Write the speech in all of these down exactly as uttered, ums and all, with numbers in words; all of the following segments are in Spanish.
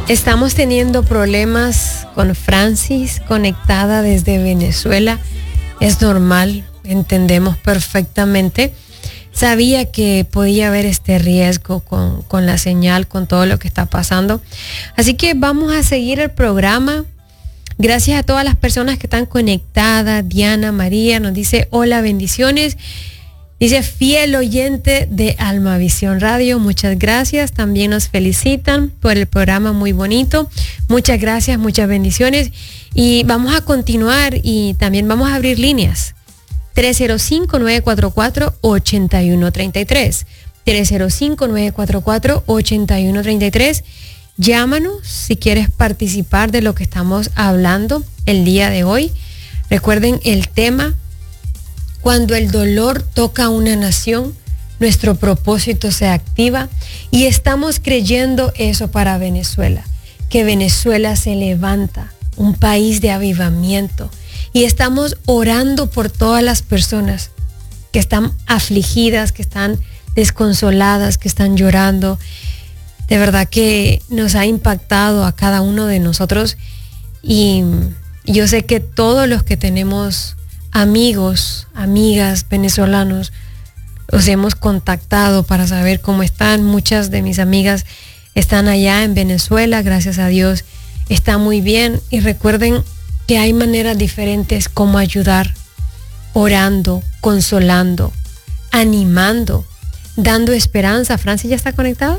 Estamos teniendo problemas con Francis conectada desde Venezuela. Es normal, entendemos perfectamente. Sabía que podía haber este riesgo con, con la señal, con todo lo que está pasando. Así que vamos a seguir el programa. Gracias a todas las personas que están conectadas. Diana María nos dice hola, bendiciones. Dice fiel oyente de Almavisión Radio, muchas gracias. También nos felicitan por el programa muy bonito. Muchas gracias, muchas bendiciones. Y vamos a continuar y también vamos a abrir líneas. tres cero cinco, nueve cuatro cuatro, ocho uno tres tres. tres cero cinco, nueve cuatro cuatro, ocho uno tres tres. Llámanos si quieres participar de lo que estamos hablando el día de hoy. Recuerden el tema. Cuando el dolor toca a una nación, nuestro propósito se activa y estamos creyendo eso para Venezuela, que Venezuela se levanta, un país de avivamiento, y estamos orando por todas las personas que están afligidas, que están desconsoladas, que están llorando. De verdad que nos ha impactado a cada uno de nosotros y yo sé que todos los que tenemos amigos, amigas venezolanos, los hemos contactado para saber cómo están. Muchas de mis amigas están allá en Venezuela, gracias a Dios, está muy bien. Y recuerden que hay maneras diferentes como ayudar, orando, consolando, animando, dando esperanza. Francis ya está conectada.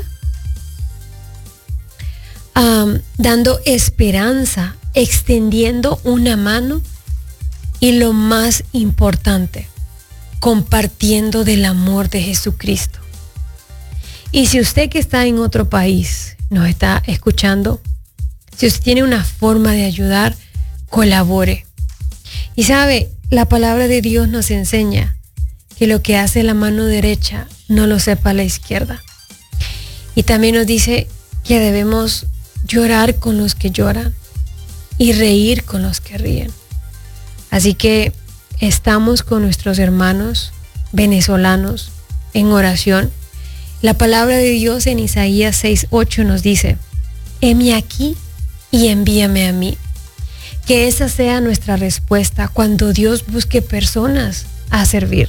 Um, dando esperanza, extendiendo una mano. Y lo más importante, compartiendo del amor de Jesucristo. Y si usted que está en otro país nos está escuchando, si usted tiene una forma de ayudar, colabore. Y sabe, la palabra de Dios nos enseña que lo que hace la mano derecha no lo sepa la izquierda. Y también nos dice que debemos llorar con los que lloran y reír con los que ríen. Así que estamos con nuestros hermanos venezolanos en oración. La palabra de Dios en Isaías seis ocho nos dice: heme aquí y envíame a mí. Que esa sea nuestra respuesta cuando Dios busque personas a servir.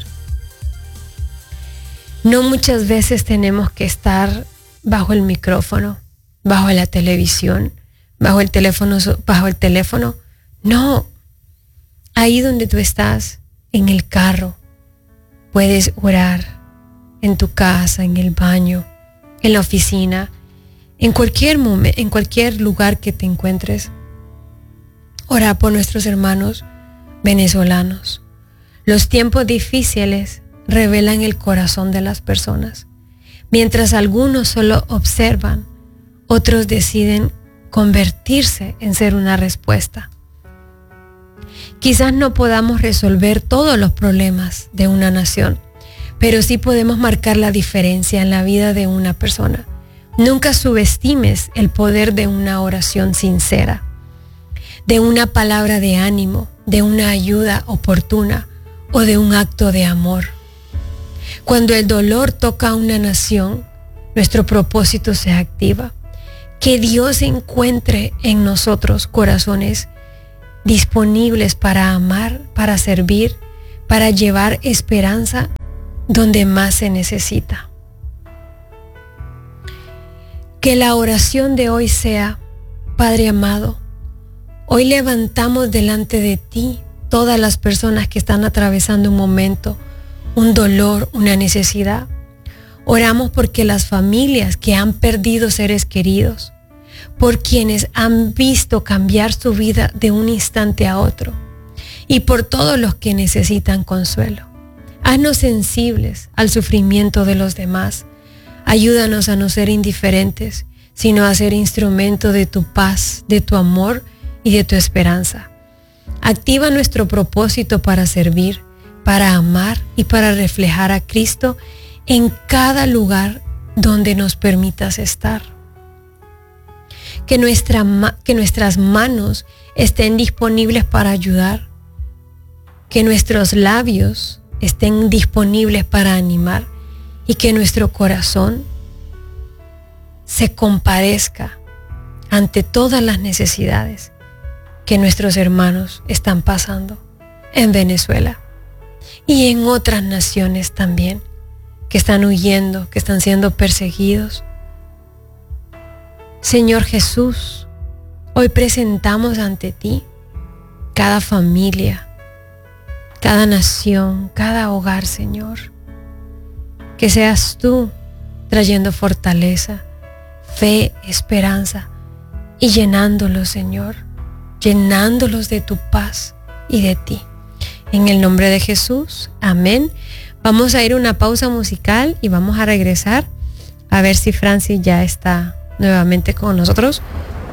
No muchas veces tenemos que estar bajo el micrófono, bajo la televisión, bajo el teléfono, bajo el teléfono. No. Ahí donde tú estás, en el carro, puedes orar, en tu casa, en el baño, en la oficina, en cualquier momento, en cualquier lugar que te encuentres. Orar por nuestros hermanos venezolanos. Los tiempos difíciles revelan el corazón de las personas. Mientras algunos solo observan, otros deciden convertirse en ser una respuesta. Quizás no podamos resolver todos los problemas de una nación, pero sí podemos marcar la diferencia en la vida de una persona. Nunca subestimes el poder de una oración sincera, de una palabra de ánimo, de una ayuda oportuna o de un acto de amor. Cuando el dolor toca a una nación, nuestro propósito se activa. Que Dios encuentre en nosotros corazones disponibles para amar, para servir, para llevar esperanza donde más se necesita. Que la oración de hoy sea: Padre amado, hoy levantamos delante de ti todas las personas que están atravesando un momento, un dolor, una necesidad. Oramos porque las familias que han perdido seres queridos, por quienes han visto cambiar su vida de un instante a otro y por todos los que necesitan consuelo. Haznos sensibles al sufrimiento de los demás. Ayúdanos a no ser indiferentes, sino a ser instrumento de tu paz, de tu amor y de tu esperanza. Activa nuestro propósito para servir, para amar y para reflejar a Cristo en cada lugar donde nos permitas estar. Que, nuestra, que nuestras manos estén disponibles para ayudar, que nuestros labios estén disponibles para animar y que nuestro corazón se compadezca ante todas las necesidades que nuestros hermanos están pasando en Venezuela y en otras naciones también, que están huyendo, que están siendo perseguidos. Señor Jesús, hoy presentamos ante ti cada familia, cada nación, cada hogar, Señor. Que seas tú trayendo fortaleza, fe, esperanza y llenándolos, Señor, llenándolos de tu paz y de ti. En el nombre de Jesús, amén. Vamos a ir a una pausa musical y vamos a regresar a ver si Francis ya está nuevamente con nosotros